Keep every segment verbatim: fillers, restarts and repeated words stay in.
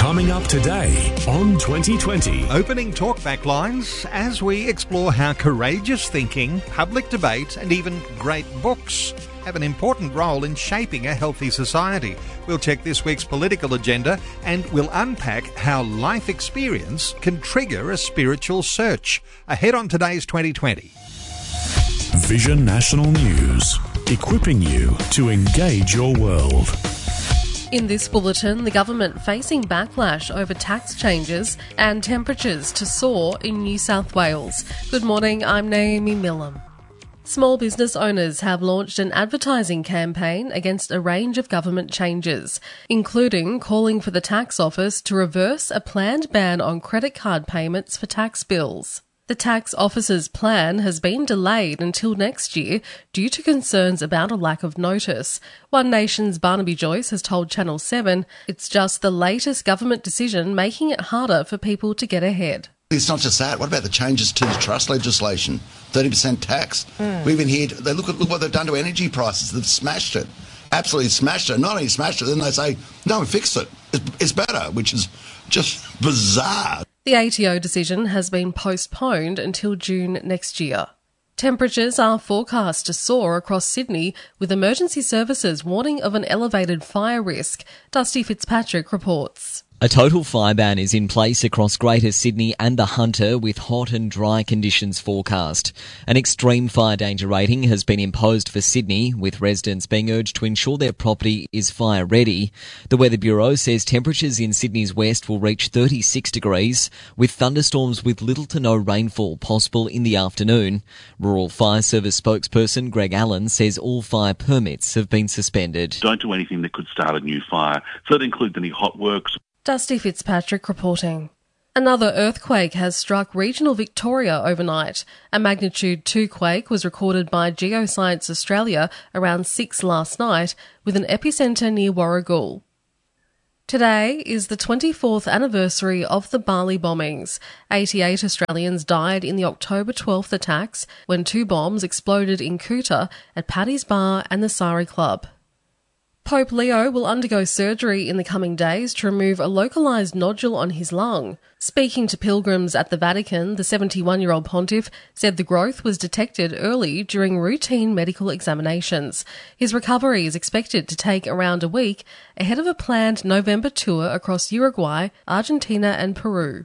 Coming up today on twenty twenty. Opening talkback lines as we explore how courageous thinking, public debate and even great books have an important role in shaping a healthy society. We'll check this week's political agenda and we'll unpack how life experience can trigger a spiritual search. Ahead on today's twenty twenty. Vision National News, equipping you to engage your world. In this bulletin, the government facing backlash over tax changes and temperatures to soar in New South Wales. Good morning, I'm Naomi Millam. Small business owners have launched an advertising campaign against a range of government changes, including calling for the tax office to reverse a planned ban on credit card payments for tax bills. The tax office's plan has been delayed until next year due to concerns about a lack of notice. One Nation's Barnaby Joyce has told Channel seven it's just the latest government decision making it harder for people to get ahead. It's not just that. What about the changes to the trust legislation? thirty percent tax. Mm. We even hear, they look at look what they've done to energy prices. They've smashed it. Absolutely smashed it. Not only smashed it, then they say, no, we fixed it. It's, it's better, which is just bizarre. The A T O decision has been postponed until June next year. Temperatures are forecast to soar across Sydney, with emergency services warning of an elevated fire risk. Dusty Fitzpatrick reports. A total fire ban is in place across Greater Sydney and the Hunter, with hot and dry conditions forecast. An extreme fire danger rating has been imposed for Sydney, with residents being urged to ensure their property is fire ready. The Weather Bureau says temperatures in Sydney's west will reach thirty-six degrees, with thunderstorms with little to no rainfall possible in the afternoon. Rural Fire Service spokesperson Greg Allen says all fire permits have been suspended. Don't do anything that could start a new fire. So that includes any hot works. Dusty Fitzpatrick reporting. Another earthquake has struck regional Victoria overnight. A magnitude two quake was recorded by Geoscience Australia around six last night, with an epicentre near Warragul. Today is the twenty-fourth anniversary of the Bali bombings. eighty-eight Australians died in the October twelfth attacks when two bombs exploded in Kuta, at Paddy's Bar and the Sari Club. Pope Leo will undergo surgery in the coming days to remove a localised nodule on his lung. Speaking to pilgrims at the Vatican, the seventy-one-year-old pontiff said the growth was detected early during routine medical examinations. His recovery is expected to take around a week ahead of a planned November tour across Uruguay, Argentina and Peru.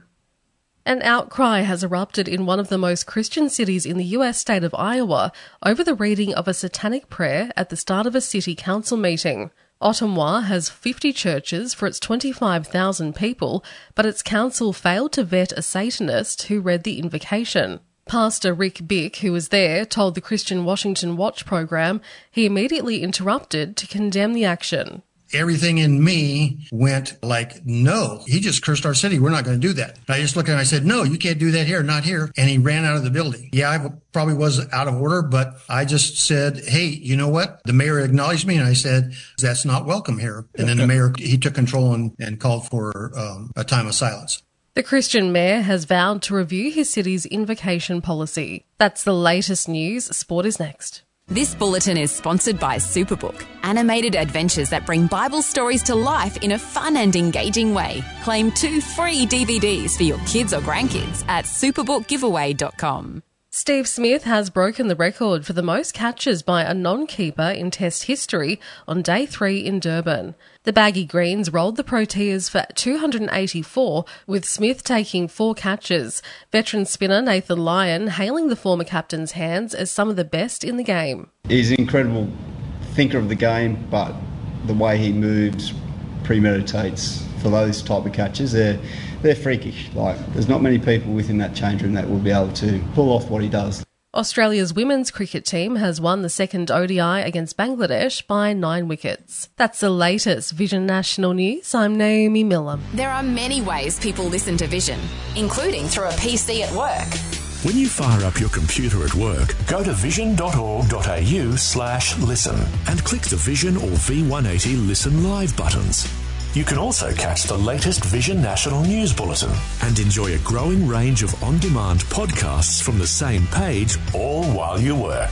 An outcry has erupted in one of the most Christian cities in the U S state of Iowa over the reading of a satanic prayer at the start of a city council meeting. Ottumwa has fifty churches for its twenty-five thousand people, but its council failed to vet a Satanist who read the invocation. Pastor Rick Bick, who was there, told the Christian Washington Watch program he immediately interrupted to condemn the action. Everything in me went like, no, he just cursed our city. We're not going to do that. And I just looked at him and I said, no, you can't do that here, not here. And he ran out of the building. Yeah, I probably was out of order, but I just said, hey, you know what? The mayor acknowledged me and I said, that's not welcome here. And then the mayor, he took control and, and called for um, a time of silence. The Christian mayor has vowed to review his city's invocation policy. That's the latest news. Sport is next. This bulletin is sponsored by Superbook, animated adventures that bring Bible stories to life in a fun and engaging way. Claim two free D V Ds for your kids or grandkids at superbook giveaway dot com. Steve Smith has broken the record for the most catches by a non-keeper in Test history on day three in Durban. The Baggy Greens rolled the Proteas for two hundred eighty-four, with Smith taking four catches. Veteran spinner Nathan Lyon hailing the former captain's hands as some of the best in the game. He's an incredible thinker of the game, but the way he moves, premeditates for those type of catches, they're, they're freakish. Like, there's not many people within that change room that will be able to pull off what he does. Australia's women's cricket team has won the second O D I against Bangladesh by nine wickets. That's the latest Vision National News. I'm Naomi Millam. There are many ways people listen to Vision, including through a P C at work. When you fire up your computer at work, go to vision dot org dot a u slash listen and click the Vision or V one eighty Listen Live buttons. You can also catch the latest Vision National News Bulletin and enjoy a growing range of on-demand podcasts from the same page, all while you work.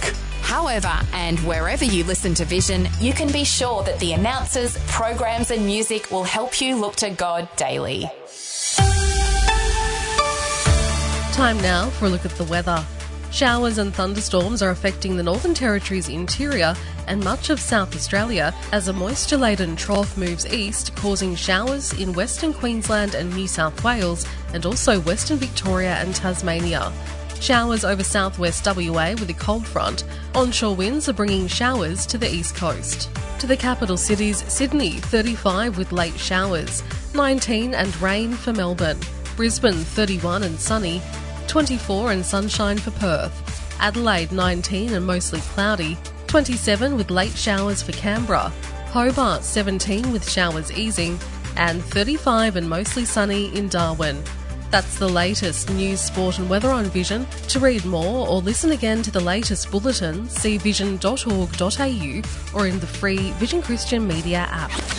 However, and wherever you listen to Vision, you can be sure that the announcers, programs and music will help you look to God daily. Time now for a look at the weather. Showers and thunderstorms are affecting the Northern Territory's interior and much of South Australia as a moisture-laden trough moves east, causing showers in Western Queensland and New South Wales and also Western Victoria and Tasmania. Showers over southwest W A with a cold front. Onshore winds are bringing showers to the east coast. To the capital cities, Sydney thirty-five with late showers, nineteen and rain for Melbourne, Brisbane thirty-one and sunny, twenty-four and sunshine for Perth, Adelaide nineteen and mostly cloudy, twenty-seven with late showers for Canberra, Hobart seventeen with showers easing, and thirty-five and mostly sunny in Darwin. That's the latest news, sport and weather on Vision. To read more or listen again to the latest bulletin, see vision dot org dot a u or in the free Vision Christian Media app.